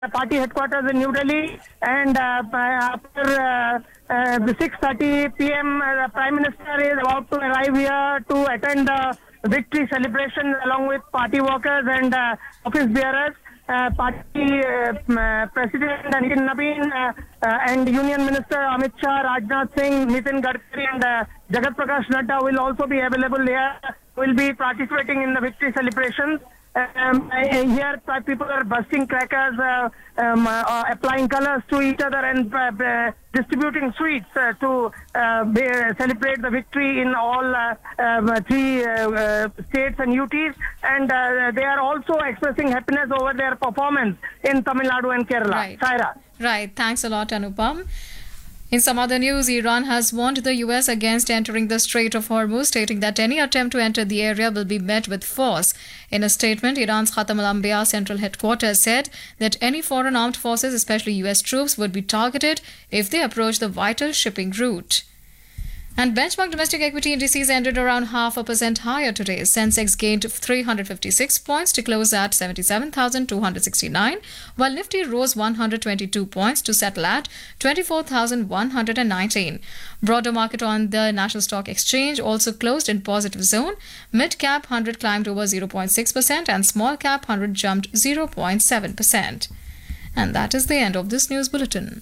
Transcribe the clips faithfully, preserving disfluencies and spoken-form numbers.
party headquarters in New Delhi, and uh, after uh, uh, the six thirty p m, uh, the Prime Minister is about to arrive here to attend the victory celebration along with party workers and uh, office bearers. Uh, party uh, uh, President Nitin Nabin uh, uh, and Union Minister Amit Shah, Rajnath Singh, Nitin Gadkari and uh, Jagat Prakash Nadda will also be available here, will be participating in the victory celebrations. Um, here people are bursting crackers, uh, um, uh, applying colors to each other and uh, uh, distributing sweets uh, to uh, be, uh, celebrate the victory in all uh, um, three uh, uh, states and U Ts, and uh, they are also expressing happiness over their performance in Tamil Nadu and Kerala. Right. Saira. Right. Thanks a lot, Anupam. In some other news, Iran has warned the U S against entering the Strait of Hormuz, stating that any attempt to enter the area will be met with force. In a statement, Iran's Khatam al-Anbiya Central Headquarters said that any foreign armed forces, especially U S troops, would be targeted if they approach the vital shipping route. And benchmark domestic equity indices ended around half a percent higher today. Sensex gained three hundred fifty-six points to close at seventy-seven thousand two hundred sixty-nine, while Nifty rose one hundred twenty-two points to settle at twenty-four thousand one hundred nineteen. Broader market on the National Stock Exchange also closed in positive zone. Mid cap one hundred climbed over zero point six percent and small cap one hundred jumped zero point seven percent. And that is the end of this news bulletin.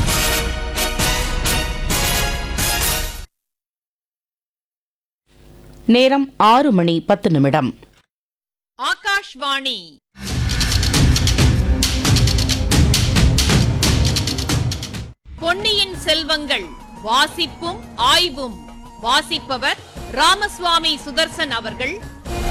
நேரம் ஆறு மணி பத்து நிமிடம். ஆகாஷ்வாணி பொன்னியின் செல்வங்கள் வாசிப்பும் ஆய்வும் வாசிப்பவர் ராமசுவாமி சுதர்சன் அவர்கள்.